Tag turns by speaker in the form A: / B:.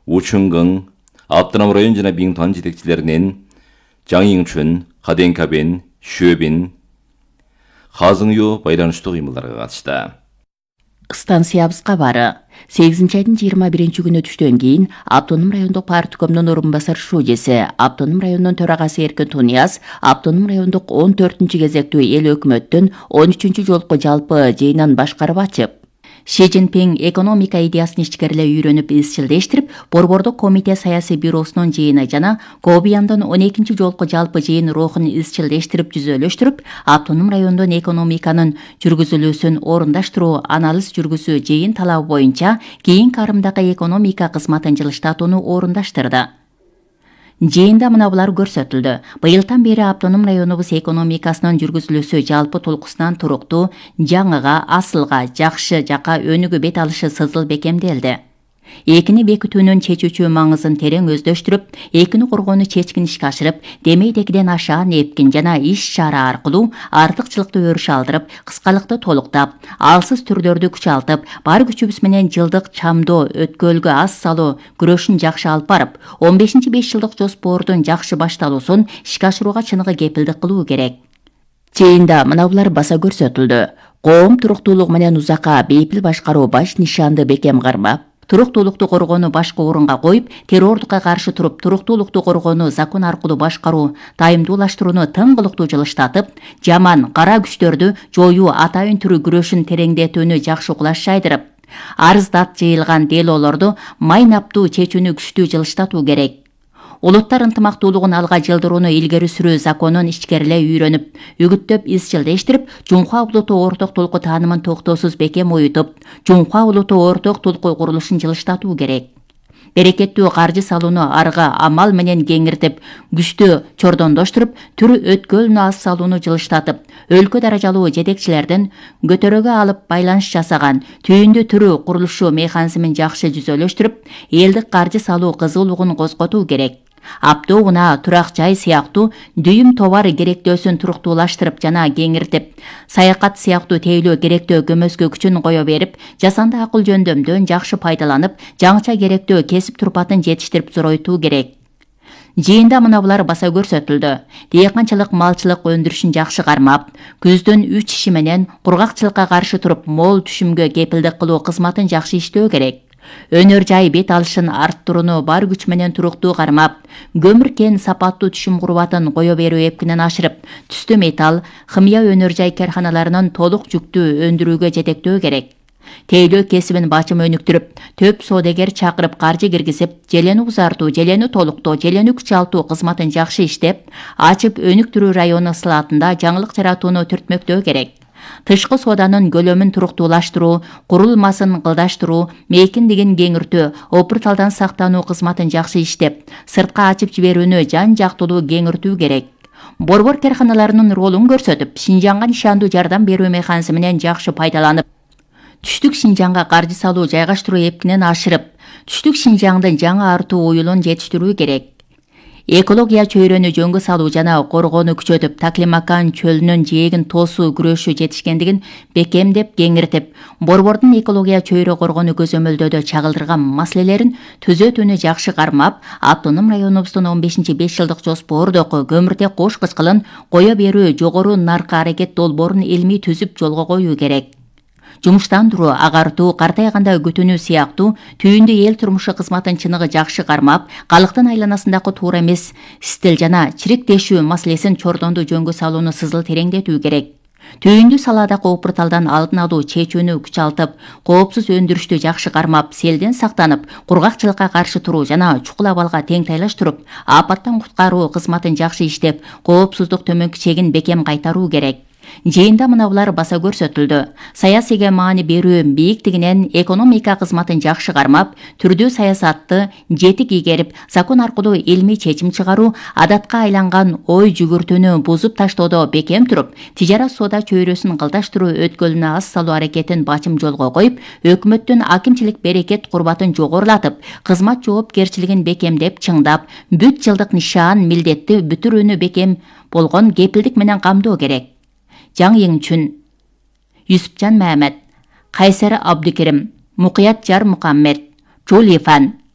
A: 우충경, автоном район жана Биңтуан жетекчилеринен Жаң-Иңчүн, Каденкабен, Шөбин, Хазыңю байланыштуу кыймылдарга катышты.
B: Станциябыз кабары 8 айдын 21 күнү түштөн кийин автоном райондук парткомдун орун басар шужеси, автоном районунун төрагасы Эркин Тунияз, автоном райондук 14 кезектүү эл өкмөттүн 13 жолку жалпы жыйынын башкарып ачып, Ши Цзиньпин экономика идеясын ичкериле үйрөнүп изчилдештирип, Борбордук комитет саясий бюросунун жыйыны жана Кобияндын 12 жолку жалпы жыйын рухун изчилдештирип жүзөлөштүрүп, автоном райондун экономиканын жүргүзүлүүсүн орундаштыруу, анализ жүргүзүү жыйын талабы боюнча кийинки арымдагы экономика кызматын жылыштатууну орундаштырды. Жыйында мына булар көрсөтүлдү. Быйылдан бери автоном районубуз экономикасынын жүргүзүлүүсү жалпы толкусунан туруктуу, жаңыга, асылга, жакшы жака өнүгүү бет алышы сызыл бекемделди. Экини бекитүүнүн чечүүчү маңызын терең өздөштүрүп, экини коргоону чечкин ишке ашырып, демейдегиден ашаан эпкин жана иш-чара аркылуу артыкчылыкты өрүш алдырып, кыскалыкты толуктап, алсыз түрдөрдү күчалтып, бар күчүбүз менен жылдык чамдоо, өткөлгө аз салуу күрөшүн жакшы алып барып, 15-5 жылдык жоспордун жакшы башталуусун ишке ашырууга чыныгы кепилдик кылуу керек. Жыйында мына булар баса көрсөтүлдү. Коом туруктуулугу менен узакка бейпил башкаруу баш нишанды бекем кармап, туруктуулукту коргоону башкы орунга коюп, террордукка каршы туруп, туруктуулукту коргоону закон аркылуу башкаруу, тайымдуулаштырууну тыңгылыктуу жылыштатып, жаман, кара күчтөрдү жоюу атайын түрү күрөшүн тереңдетүүнү жакшы кулаш жайдырып, арыздат жыйылган делоолорду майнаптуу чечүүнү күчтүү жылыштатуу керек. Улуттар ынтымактуулугун алга жылдырууну илгери сүрүү законун ичкериле үйрөнүп, үгүттөп изчилдештирип, Жумхуа улутту орток толку таанымын токтоосуз бекем оютуп, Жумхуа улутту орток толку курулушун жылыштатуу керек. Берекеттүү каржы салууну арга амал менен кеңиртип, күчтүү чордондоштуруп, түрү өткөлүнө аз салууну жылыштатып, өлкө даражалуу жетекчилердин көтөрөгө алып байланыш жасаган түйүндү түрү курулушу механизмин жакшы жүзөлөштүрүп, элдик каржы салуу кызуулугун козготуу керек. Аптоо унаа, турак жай сыяктуу дүйүм товар керектөөсүн туруктуулаштырып жана кеңиртип, саякат сыяктуу тейлөө керектөө көмөскө күчүн кое берип, жасанды акыл жөндөмдөн жакшы пайдаланып, жаңыча керектөө кесип турпатын жетиштирип зоройтуу керек. Жыйында мына булар баса көрсөтүлдү. Дыйканчылык, малчылык өндүрүшүн жакшы кармап, күздүн 3 иши менен кургакчылыкка каршы туруп, мол түшүмгө кепилдик кылуу кызматын жакшы иштөө керек. Өнөр жай бет алышын арттырууну бар күч менен туруктуу кармап, көмүр кен сапаттуу түшүм курбатын кое берүү эпкинен ашырып, түстүү металл, химия өнөр жай карханаларынын толук жүктүү өндүрүүгө жетектөө керек. Тейлөө кесибин бачым өнүктүрүп, төп соодагер чакырып каржы киргизип, желени узартуу, желени толуктоо, желени күчалтуу кызматын жакшы иштеп, ачып өнүктүрүү району сылаатында жаңылык жаратууну түртмөктөө керек. Тышкы сооданын көлөмүн туруктуулаштыруу, курулмасын кылдаштыруу, мейкиндигин кеңиртүү, опурталдан сактануу кызматын жакшы иштеп, сыртка ачып жиберүүнү жан-жактылуу кеңиртүү керек. Борбор карханаларынын ролун көрсөтүп, Шинжаңга нишандуу жардам берүү механизминен жакшы пайдаланып, түштүк Шинжаңга каржы салуу жайгаштыруу эпкинен ашырып, түштүк Шинжаңдын жаңы артуу уюлун жетиштирүү керек. Экология чөйрөнү жөнгө салуу жана коргоону күчөтүп, Таклимакан чөлүнүн жээгин тоосуу күрөшү жетишкендигин бекемдеп, кеңиртип, борбордун экология чөйрө коргоону көзөмөлдөөдө чагылдырган маселелерин түзөтүүнү жакшы кармап, автоном районубуздун 15-5 жылдык жоспордогу көмүртек кош кычкылын кое берүү жогору наркы аракет долбоорун илмий түзүп жолго коюу керек. Жумуштандыруу, агартуу, картайганда күтүүнүү сыяктуу түйүндү эл турмушу кызматын чыныгы жакшы кармап, калктын айланасындагы туура эмес стил жана чириктешүү маселесин чордондуу жөнгө салууну сызыл тереңдетүү керек. Түйүндү салаадагы опурталдан алдын алуу, чечүүнү күчалтып, коопсуз өндүрүштү жакшы кармап, селден сактанып, кургакчылыкка каршы туруу жана чукул абалга тең тайлаштырып, апаттан куткаруу кызматын жакшы иштеп, коопсуздук төмөнкү чегин бекем кайтаруу керек. Жыйында мына булар баса көрсөтүлдү. Саясийге маани берүү бийиктигинен экономика кызматын жакшы кармап, түрдүү саясатты жетик игерип, закон аркылуу илмий чечим чыгаруу, адатка айланган ой жүгүртүүнү бузуп таштоодо бекем туруп, тижарат соода чөйрөсүн кылдаштыруу өткөлүнө аз салуу аракетин бачым жолго коюп, өкмөттүн акимчилик берекет курбатын жогорулатып, кызмат жоопкерчилигин бекемдеп, чыңдап, бүт жылдык нишан милдетти бүтүрүүнү бекем болгон кепилдик менен камдоо керек. Жаң-Иңчүн, Юсупжан Мәмәт, Кайсар Абдыкерим, Мукият Жар Мухаммед, Чулифан,